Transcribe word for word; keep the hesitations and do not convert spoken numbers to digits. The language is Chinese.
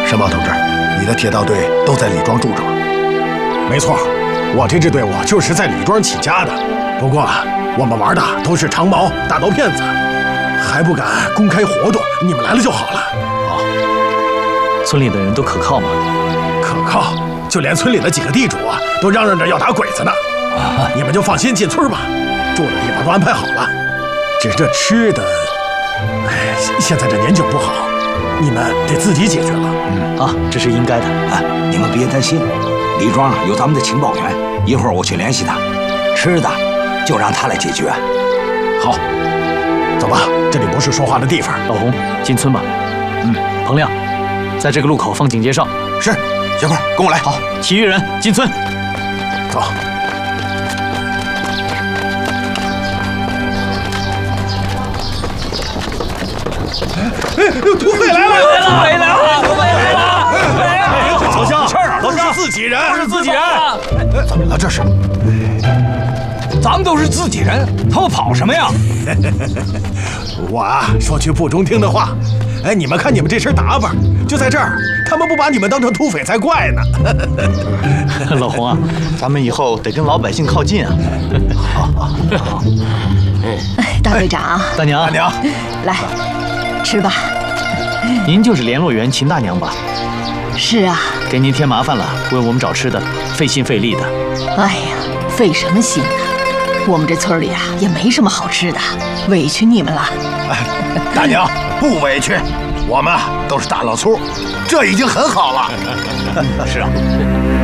申报同志，你的铁道队都在李庄住着吗？ 没错，我这支队伍就是在李庄起家的。不过我们玩的都是长矛大刀片子，还不敢公开活动。你们来了就好了。 好。村里的人都可靠吗？ 可靠，就连村里的几个地主啊，都嚷嚷着要打鬼子呢。啊、你们就放心进村吧，住的地方都安排好了。只是这吃的，哎，现在这年景不好，你们得自己解决了。 嗯啊，这是应该的。 哎，你们别担心，李庄有咱们的情报员，一会儿我去联系他。吃的就让他来解决。 好，走吧，这里不是说话的地方。 老洪，进村吧。嗯，彭亮，在这个路口放警戒哨。 是，小凤，跟我来。 好，其余人进村。 走。哎，土匪来了！ 土匪来了！土匪来了！ 哎， 老乡， 都是自己人， 都是自己人。 怎么了这是？ 咱们都是自己人，他们跑什么呀？ 我啊，说句不中听的话，哎，你们看你们这身打扮，就在这儿，他们不把你们当成土匪才怪呢。 老洪啊，咱们以后得跟老百姓靠近啊。 好，好。 哎，大队长， 大娘， 大娘， 来，吃吧。 您就是联络员秦大娘吧？ 是啊。 给您添麻烦了，为我们找吃的，费心费力的。 哎呀，费什么心呢？我们这村里啊也没什么好吃的，委屈你们了。 哎，大娘不委屈，我们都是大老粗，这已经很好了。 是啊。